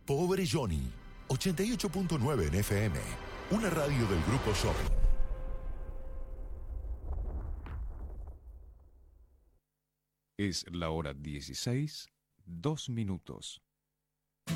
Pobre Johnny, 88.9 en FM, una radio del Grupo Shopping. Es la hora 16:02.